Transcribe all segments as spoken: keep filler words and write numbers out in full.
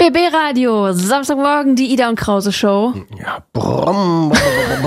B B Radio, Samstagmorgen, die Ida und Krause Show. Ja, brumm, brumm,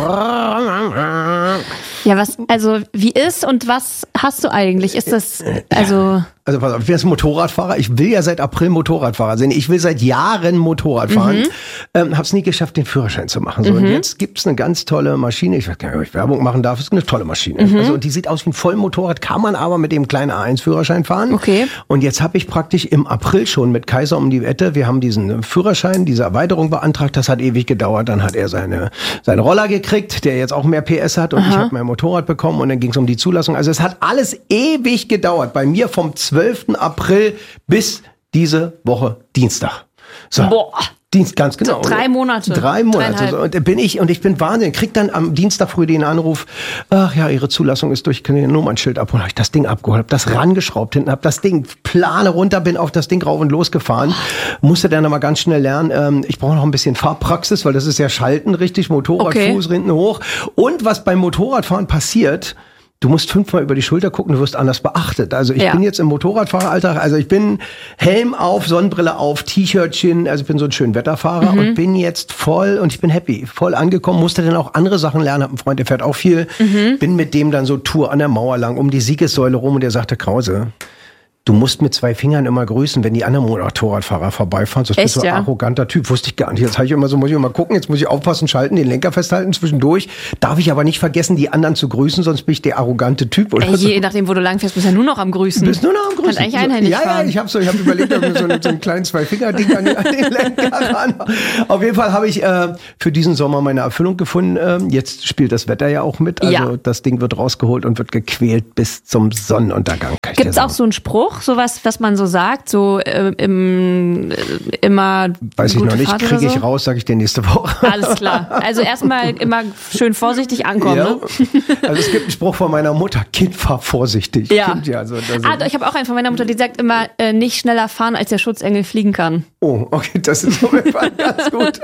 brumm. Ja, was, also, wie ist und was hast du eigentlich? Ist das, also... Also, pass auf, ich bin jetzt Motorradfahrer. Ich will ja seit April Motorradfahrer sein. Ich will seit Jahren Motorrad fahren. Mhm. Ähm, hab's nie geschafft, den Führerschein zu machen. So, mhm. Und jetzt gibt's eine ganz tolle Maschine. Ich weiß gar nicht, ob ich Werbung machen darf. Es ist eine tolle Maschine. Mhm. Also, die sieht aus wie ein Vollmotorrad, kann man aber mit dem kleinen A eins Führerschein fahren. Okay. Und jetzt habe ich praktisch im April schon mit Kaiser um die Wette, wir haben diesen Führerschein, diese Erweiterung beantragt. Das hat ewig gedauert. Dann hat er seine, seinen Roller gekriegt, der jetzt auch mehr P S hat. Und Aha. ich habe mein Motorrad bekommen. Und dann ging's um die Zulassung. Also, es hat alles ewig gedauert. Bei mir vom zwölften April bis diese Woche Dienstag. So. Boah. Dienst, ganz genau. Drei Monate. Drei Monate. So. Und bin ich, und ich bin wahnsinnig. Krieg dann am Dienstag früh den Anruf, ach ja, Ihre Zulassung ist durch, können Sie ein Nummernschild abholen. Hab ich das Ding abgeholt, hab das rangeschraubt hinten, hab das Ding Plane runter, bin auf das Ding rauf und losgefahren. Oh. Musste dann aber ganz schnell lernen, ähm, ich brauche noch ein bisschen Fahrpraxis, weil das ist ja Schalten, richtig, Motorrad, okay. Fuß, hinten hoch. Und was beim Motorradfahren passiert, du musst fünfmal über die Schulter gucken, du wirst anders beachtet. Also ich ja. bin jetzt im Motorradfahreralltag, also ich bin Helm auf, Sonnenbrille auf, T-Shirtchen, also ich bin so ein schön Wetterfahrer mhm. und bin jetzt voll, und ich bin happy, voll angekommen, musste dann auch andere Sachen lernen, hab einen Freund, der fährt auch viel, mhm. bin mit dem dann so Tour an der Mauer lang, um die Siegessäule rum, und der sagte, Krause, du musst mit zwei Fingern immer grüßen, wenn die anderen Motorradfahrer vorbeifahren. Das bist so ein ja? arroganter Typ. Wusste ich gar nicht. Jetzt habe ich immer so, muss ich immer gucken, jetzt muss ich aufpassen, schalten, den Lenker festhalten zwischendurch. Darf ich aber nicht vergessen, die anderen zu grüßen, sonst bin ich der arrogante Typ. Oder Ey, so. Je nachdem, wo du lang fährst, bist du ja nur noch am Grüßen. Bist nur noch am Grüßen. Kannst eigentlich einhändig ja, fahren. Ja, ich habe so, ich hab überlegt, ob ich so, so einen kleinen Zwei-Finger-Ding an, an den Lenker ran. Auf jeden Fall habe ich äh, für diesen Sommer meine Erfüllung gefunden. Ähm, jetzt spielt das Wetter ja auch mit. Also ja. das Ding wird rausgeholt und wird gequält bis zum Sonnenuntergang. Gibt es auch so einen Spruch, sowas, was man so sagt, so äh, im, äh, immer weiß ich noch nicht, kriege so? ich raus, sage ich dir nächste Woche. Alles klar. Also erstmal immer schön vorsichtig ankommen. Ja. Ne? Also es gibt einen Spruch von meiner Mutter, Kind, fahr vorsichtig. Ja. Kind, ja also, ah, ich habe auch einen von meiner Mutter, die sagt immer, äh, nicht schneller fahren, als der Schutzengel fliegen kann. Oh, okay, das ist auf jeden Fall ganz gut.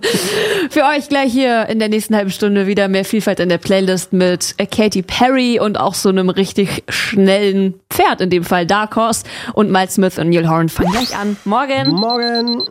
Für euch gleich hier in der nächsten halben Stunde wieder mehr Vielfalt in der Playlist mit Katy Perry und auch so einem richtig schnellen Pferd, in dem Fall Dark Horse, und Miles Smith und Neil Horan fangen gleich an. Morgen. Morgen.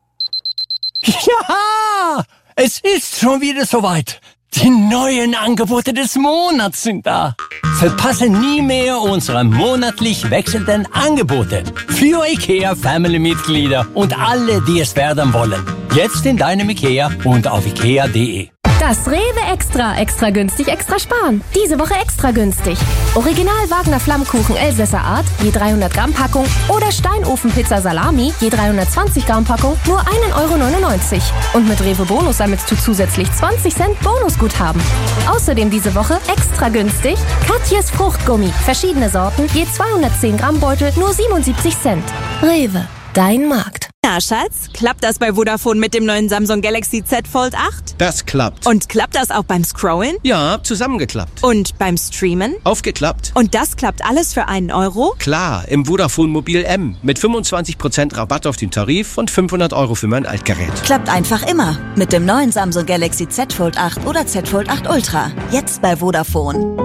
Ja, es ist schon wieder soweit. Die neuen Angebote des Monats sind da. Verpasse nie mehr unsere monatlich wechselnden Angebote für IKEA Family-Mitglieder und alle, die es werden wollen. Jetzt in deinem IKEA und auf ikea punkt de. Das Rewe Extra. Extra günstig, extra sparen. Diese Woche extra günstig. Original Wagner Flammkuchen Elsässer Art, je dreihundert Gramm Packung. Oder Steinofenpizza Salami, je dreihundertzwanzig Gramm Packung, nur ein Euro neunundneunzig. Und mit Rewe Bonus sammelst du zusätzlich zwanzig Cent Bonusguthaben. Außerdem diese Woche extra günstig Katjes Fruchtgummi. Verschiedene Sorten, je zweihundertzehn Gramm Beutel, nur siebenundsiebzig Cent. Rewe, dein Markt. Na, Schatz, klappt das bei Vodafone mit dem neuen Samsung Galaxy Z Fold acht? Das klappt. Und klappt das auch beim Scrollen? Ja, zusammengeklappt. Und beim Streamen? Aufgeklappt. Und das klappt alles für einen Euro? Klar, im Vodafone Mobil M mit fünfundzwanzig Prozent Rabatt auf den Tarif und fünfhundert Euro für mein Altgerät. Klappt einfach immer mit dem neuen Samsung Galaxy Z Fold acht oder Z Fold acht Ultra. Jetzt bei Vodafone.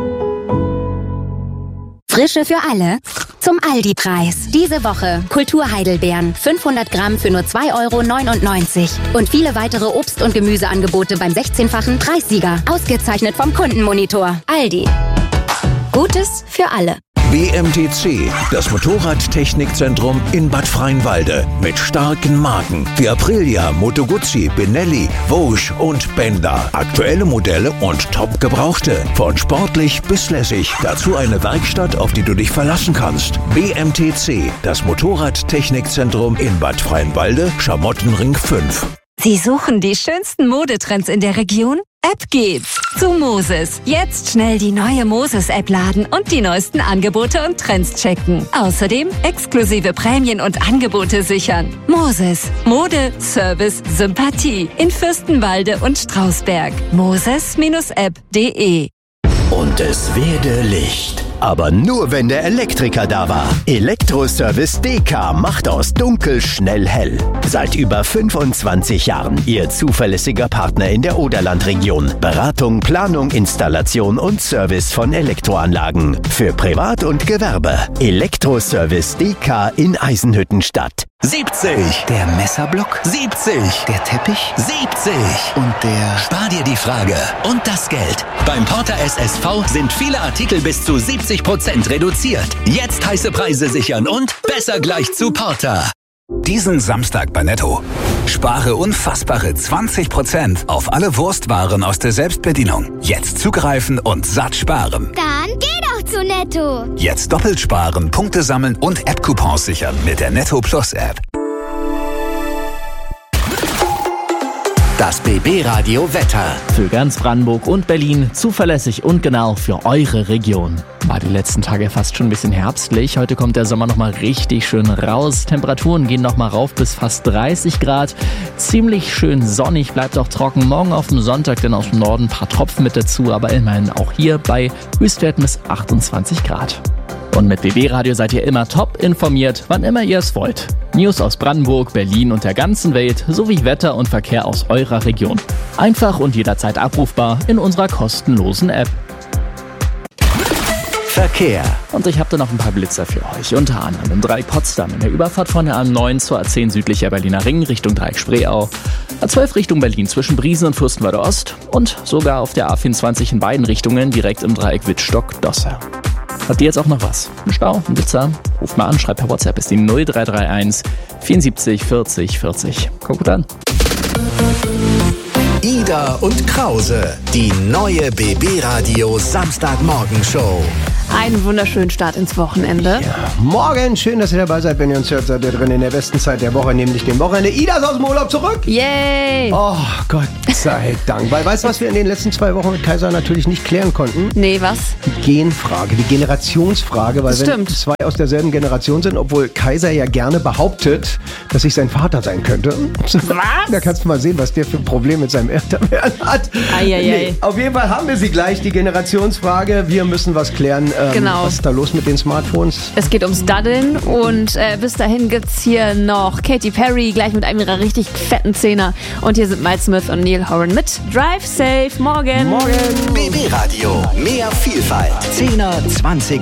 Frische für alle zum Aldi-Preis. Diese Woche Kultur-Heidelbeeren, fünfhundert Gramm für nur zwei Euro neunundneunzig. Und viele weitere Obst- und Gemüseangebote beim sechzehnfachen Preissieger. Ausgezeichnet vom Kundenmonitor. Aldi. Gutes für alle. B M T C, das Motorradtechnikzentrum in Bad Freienwalde. Mit starken Marken wie Aprilia, Moto Guzzi, Benelli, Vosges und Benda. Aktuelle Modelle und top gebrauchte. Von sportlich bis lässig. Dazu eine Werkstatt, auf die du dich verlassen kannst. B M T C, das Motorradtechnikzentrum in Bad Freienwalde, Schamottenring fünf. Sie suchen die schönsten Modetrends in der Region? Ab geht's zu Moses. Jetzt schnell die neue Moses-App laden und die neuesten Angebote und Trends checken. Außerdem exklusive Prämien und Angebote sichern. Moses. Mode, Service, Sympathie. In Fürstenwalde und Strausberg. Moses App punkt de. Und es werde Licht. Aber nur wenn der Elektriker da war. Elektroservice D K macht aus dunkel schnell hell. Seit über fünfundzwanzig Jahren Ihr zuverlässiger Partner in der Oderlandregion. Beratung, Planung, Installation und Service von Elektroanlagen. Für Privat und Gewerbe. Elektroservice D K in Eisenhüttenstadt. siebzig. Der Messerblock. siebzig. Der Teppich. siebzig. Und der... Spar dir die Frage und das Geld. Beim Porter S S V sind viele Artikel bis zu siebzig Prozent reduziert. Jetzt heiße Preise sichern und besser gleich zu Porter. Diesen Samstag bei Netto. Spare unfassbare zwanzig Prozent auf alle Wurstwaren aus der Selbstbedienung. Jetzt zugreifen und satt sparen. Dann geh doch zu Netto. Jetzt doppelt sparen, Punkte sammeln und App-Coupons sichern mit der Netto Plus App. Das B B-Radio Wetter. Für ganz Brandenburg und Berlin zuverlässig und genau für eure Region. War die letzten Tage fast schon ein bisschen herbstlich. Heute kommt der Sommer nochmal richtig schön raus. Temperaturen gehen nochmal rauf bis fast dreißig Grad. Ziemlich schön sonnig, bleibt auch trocken. Morgen auf dem Sonntag dann aus dem Norden ein paar Tropfen mit dazu. Aber immerhin auch hier bei Höchstwerten bis achtundzwanzig Grad. Und mit B B-Radio seid ihr immer top informiert, wann immer ihr es wollt. News aus Brandenburg, Berlin und der ganzen Welt sowie Wetter und Verkehr aus eurer Region. Einfach und jederzeit abrufbar in unserer kostenlosen App. Verkehr. Und ich habe da noch ein paar Blitzer für euch. Unter anderem im Dreieck Potsdam in der Überfahrt von der A neun zur A zehn südlicher Berliner Ring Richtung Dreieck Spreeau. A zwölf Richtung Berlin zwischen Briesen und Fürstenwalde Ost. Und sogar auf der A vierundzwanzig in beiden Richtungen direkt im Dreieck Wittstock-Dosse. Habt ihr jetzt auch noch was? Ein Stau, ein Blitzer? Ruft mal an, schreibt per WhatsApp bis die null drei drei eins vierundsiebzig vierzig vierzig. Kommt gut an. Ida und Krause, die neue B B-Radio Samstagmorgenshow. Einen wunderschönen Start ins Wochenende. Ja, morgen, schön, dass ihr dabei seid. Wenn ihr uns hört, seid ihr drin in der besten Zeit der Woche, nämlich dem Wochenende. Ida ist aus dem Urlaub zurück. Yay! Oh, Gott sei Dank. Weil, weißt du, was wir in den letzten zwei Wochen mit Kaiser natürlich nicht klären konnten? Nee, was? Die Genfrage, die Generationsfrage. Weil das wenn stimmt. zwei aus derselben Generation sind, obwohl Kaiser ja gerne behauptet, dass ich sein Vater sein könnte. Was? Da kannst du mal sehen, was der für ein Problem mit seinem Älterwerden hat. Ei, ei, nee, ei. auf jeden Fall haben wir sie gleich, die Generationsfrage. Wir müssen was klären. Ähm, genau. Was ist da los mit den Smartphones? Es geht ums Daddeln und äh, bis dahin gibt's hier noch Katy Perry, gleich mit einem ihrer richtig fetten Zehner. Und hier sind Miles Smith und Neil Horan mit Drive Safe. Morgen. Morgen. B B-Radio. Mehr Vielfalt. Zehner, Zwanziger.